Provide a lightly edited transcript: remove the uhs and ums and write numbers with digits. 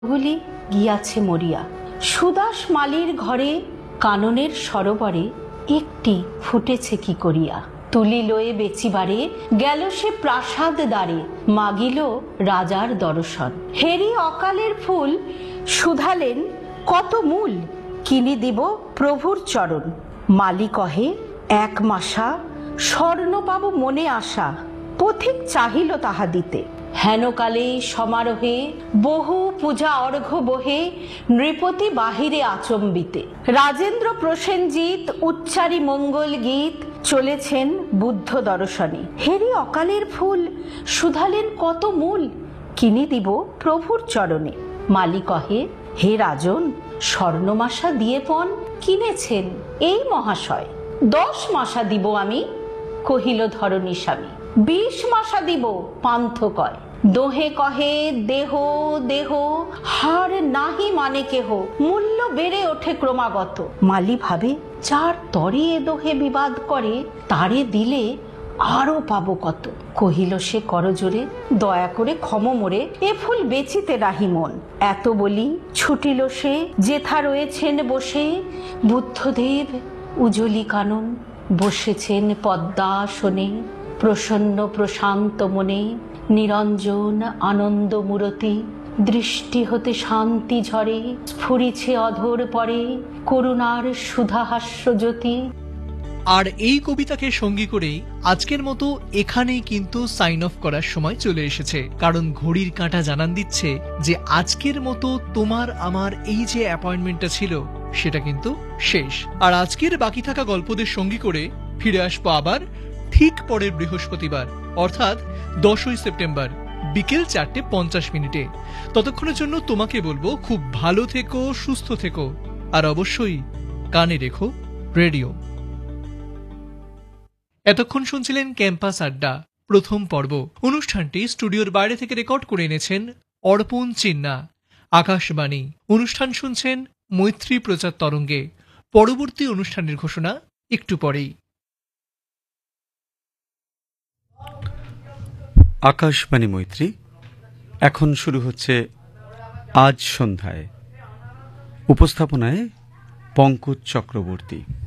গুলি গিয়াছে মরিয়া। সুদাস মালির ঘরে কাননের সরোবরে একটি ফুটেছে কি করিয়া। তুলি লয়ে বেচিবারে গেল সে প্রাসাদ দ্বারে, মাগিল রাজার দর্শন। হেরি অকালের ফুল শুধালেন কত মূল, কিনি দিব প্রভুর চরণ। মালি কহে এক মাসা, স্বর্ণ পাব মনে আশা। পথিক চাহিল তাহা দিতে, হেনকালে সমারোহে বহু পূজা অর্ঘ্য বহে, নৃপতি বাহিরে আচম্বিতে। রাজেন্দ্র প্রসেনজিৎ উচ্চারি মঙ্গল গীত, চলেছেন বুদ্ধ দর্শনে। হেরি অকালের ফুল শুধালেন কত মূল, কিনি দিব প্রভুর চরণে। মালি কহে হে রাজন, স্বর্ণমাসা দিয়ে পণ কিনেছেন এই মহাশয়। 10 মাসা দিব আমি, কহিল ধরণী স্বামী। 20 মাসা দিব পান্থ কয়, দোহে কহে দেহ দেহ, হার নাহি মানে কেহ। মূল্য বেড়ে ওঠে ক্রমাগত। মালি ভাবে যার তরে এ দোহে বিবাদ করে, তারে দিলে আরো পাবো কত। কহিল সে করজোরে, দয়া করে ক্ষম মোরে, এ ফুল বেচিতে রাহি মন। এত বলি ছুটিল সে, যেথা রয়েছেন বসে। বুদ্ধদেব উজ্জ্বলি কানন, বসেছেন পদ্মাসনে। প্রসন্ন প্রশান্ত মনে, নিরঞ্জন আনন্দ মূরতি। দৃষ্টি হতে শান্তি ঝরে, স্ফুরিছে অধর পরে করুণার সুধাহাস্য জ্যোতি। আর এই কবিতাকে সঙ্গী করেই আজকের মতো এখানেই কিন্তু সাইন অফ করার সময় চলে এসেছে, কারণ ঘড়ির কাঁটা জানান দিচ্ছে যে আজকের মতো তোমার আমার এই যে অ্যাপয়েন্টমেন্টটা ছিল সেটা কিন্তু শেষ। আর আজকের বাকি থাকা গল্পদের সঙ্গী করে ফিরে আসবো আবার ঠিক পরের বৃহস্পতিবার, অর্থাৎ 10ই সেপ্টেম্বর বিকেল 4:50। ততক্ষণের জন্য তোমাকে বলবো খুব ভালো থেকো, সুস্থ থেকো, আর অবশ্যই কানে রেখো রেডিও। এতক্ষণ শুনছিলেন ক্যাম্পাস আড্ডা প্রথম পর্ব। অনুষ্ঠানটি স্টুডিওর বাইরে থেকে রেকর্ড করে এনেছেন অর্পণ চিন্না। আকাশবাণী অনুষ্ঠান শুনছেন মৈত্রী প্রচার তরঙ্গে। পরবর্তী অনুষ্ঠানের ঘোষণা একটু পরেই। আকাশবাণী মৈত্রী এখন শুরু হচ্ছে আজ সন্ধ্যায়। উপস্থাপনায় পঙ্কজ চক্রবর্তী।